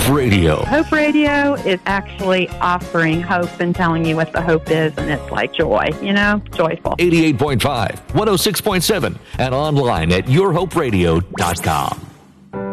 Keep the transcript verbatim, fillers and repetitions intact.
Radio. Hope Radio is actually offering hope and telling you what the hope is, and it's like joy, you know, joyful. eighty-eight point five, one oh six point seven, and online at your hope radio dot com.